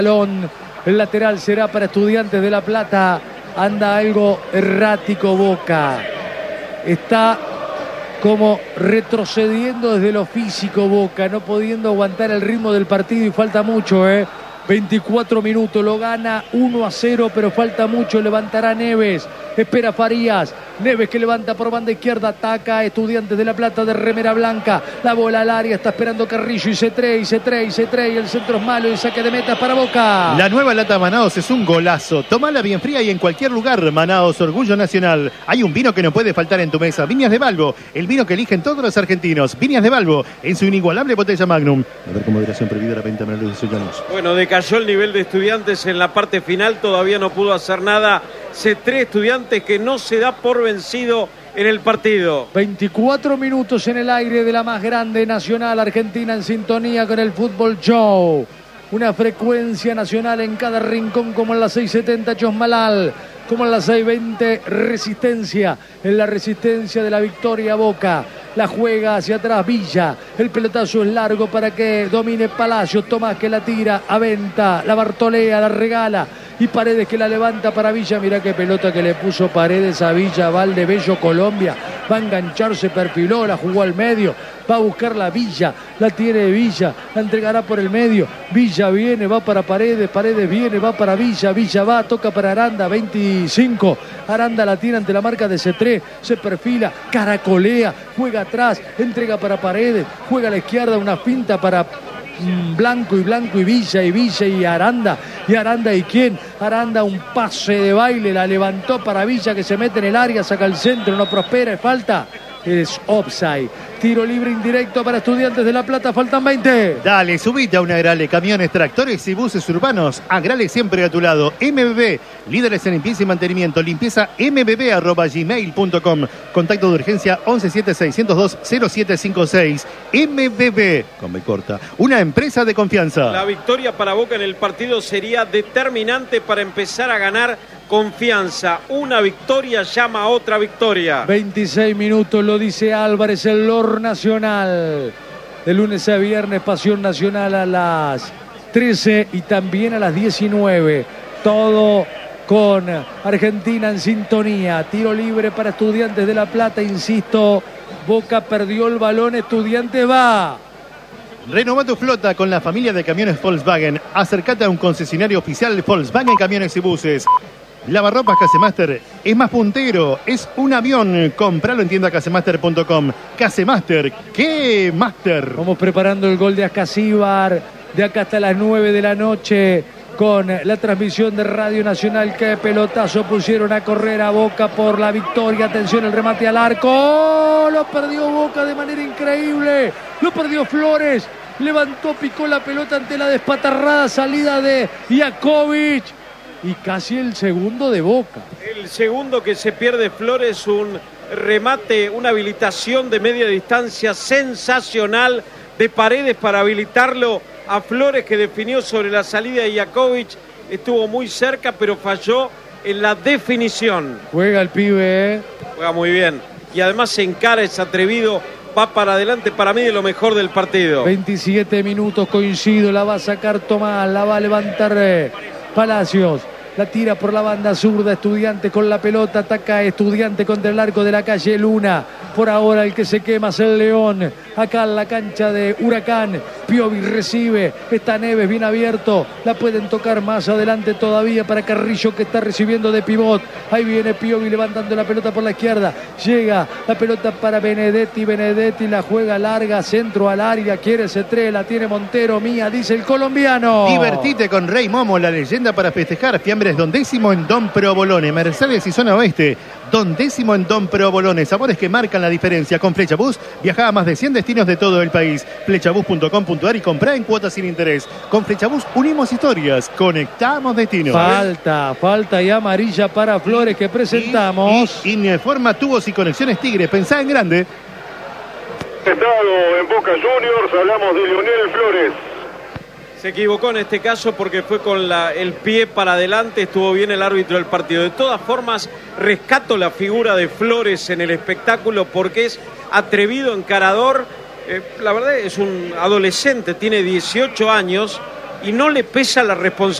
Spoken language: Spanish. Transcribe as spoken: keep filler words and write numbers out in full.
balón. El lateral será para Estudiantes de La Plata. Anda algo errático Boca. Está como retrocediendo desde lo físico Boca, no pudiendo aguantar el ritmo del partido y falta mucho, ¿eh? veinticuatro minutos, lo gana uno a cero, pero falta mucho, levantará Neves, espera Farías, Neves que levanta por banda izquierda, ataca Estudiantes de La Plata de remera blanca, la bola al área, está esperando Carrillo y se trae, y se trae, y se trae, el centro es malo, el saque de meta para Boca. La nueva lata Manaos es un golazo, tómala bien fría y en cualquier lugar. Manaos, orgullo nacional. Hay un vino que no puede faltar en tu mesa, Viñas de Balbo, el vino que eligen todos los argentinos. Viñas de Balbo, en su inigualable botella Magnum. A ver, con moderación prohibida la venta menores de Sollanos. Bueno, decayó el nivel de Estudiantes en la parte final, todavía no pudo hacer nada. C tres Estudiantes que no se da por vencido en el partido. veinticuatro minutos en el aire de la más grande nacional argentina, en sintonía con el Fútbol Show. Una frecuencia nacional en cada rincón, como en la seiscientos setenta Chosmalal, como en la seiscientos veinte Resistencia, en la Resistencia de la Victoria Boca. La juega hacia atrás Villa, el pelotazo es largo para que domine Palacio, Tomás que la tira, aventa, la Bartolea, la regala, y Paredes que la levanta para Villa. Mirá qué pelota que le puso Paredes a Villa, Valdebello, Colombia, va a enganchar, se perfiló, la jugó al medio, va a buscar la Villa, la tiene Villa, la entregará por el medio, Villa viene, va para Paredes, Paredes viene, va para Villa, Villa va, toca para Aranda, veinticinco, Aranda la tiene ante la marca de C tres, se perfila, caracolea, juega atrás, entrega para Paredes, juega a la izquierda, una finta para Blanco y Blanco y Villa y Villa y Aranda, y Aranda y quién, Aranda un pase de baile, la levantó para Villa que se mete en el área, saca el centro, no prospera, falta, es offside. Tiro libre indirecto para Estudiantes de La Plata, faltan veinte. Dale, subite a una Agrale, camiones, tractores y buses urbanos. Agrale siempre a tu lado. M B B, líderes en limpieza y mantenimiento. Limpieza m b b arroba gmail punto com. Contacto de urgencia once siete seiscientos dos cero siete cinco seis. M B B, con B corta, una empresa de confianza. La victoria para Boca en el partido sería determinante para empezar a ganar confianza. Una victoria llama a otra victoria. veintiséis minutos, lo dice Álvarez, el Lord Nacional. De lunes a viernes, Pasión Nacional a las trece y también a las diecinueve. Todo con Argentina en sintonía. Tiro libre para Estudiantes de La Plata, insisto. Boca perdió el balón, Estudiantes va. Renova tu flota con la familia de camiones Volkswagen. Acércate a un concesionario oficial Volkswagen Camiones y Buses. Lavarropas Casemaster es más puntero, es un avión. Compralo en tienda casemaster punto com. Casemaster, ¡qué master! Vamos preparando el gol de Ascasíbar de acá hasta las nueve de la noche con la transmisión de Radio Nacional. Qué pelotazo pusieron a correr a Boca por la victoria. Atención, el remate al arco. ¡Oh! Lo perdió Boca de manera increíble. Lo perdió Flores. Levantó, picó la pelota ante la despatarrada salida de Jakovic. Y casi el segundo de Boca. El segundo que se pierde Flores, un remate, una habilitación de media distancia sensacional de Paredes para habilitarlo a Flores, que definió sobre la salida de Jakovic. Estuvo muy cerca, pero falló en la definición. Juega el pibe, ¿eh? Juega muy bien. Y además se encara, es atrevido, va para adelante, para mí de lo mejor del partido. veintisiete minutos, coincido, la va a sacar Tomás, la va a levantar eh, Palacios. La tira por la banda zurda, Estudiante con la pelota, ataca Estudiante contra el arco de la calle Luna. Por ahora el que se quema es el León. Acá en la cancha de Huracán, Piovi recibe, está Neves bien abierto, la pueden tocar más adelante todavía para Carrillo, que está recibiendo de pivot. Ahí viene Piovi levantando la pelota por la izquierda, llega la pelota para Benedetti, Benedetti la juega larga, centro al área, quiere C tres, la tiene Montero, mía, dice el colombiano. Divertite con Rey Momo, la leyenda para festejar. Fiambres Don Décimo en Don Provolone, Mercedes y zona oeste. Don Décimo en Don Provolone, sabores que marcan la diferencia. Con Flechabús viaja a más de cien destinos de todo el país. flechabús punto com punto ar y comprá en cuotas sin interés. Con Flechabús unimos historias, conectamos destinos. Falta, falta y amarilla para Flores que presentamos. Y, y, Informa Tubos y Conexiones Tigre, pensá en grande. Estado en Boca Juniors, hablamos de Leonel Flores. Se equivocó en este caso porque fue con la, el pie para adelante, estuvo bien el árbitro del partido. De todas formas, rescato la figura de Flores en el espectáculo porque es atrevido, encarador. Eh, la verdad es un adolescente, tiene dieciocho años y no le pesa la responsabilidad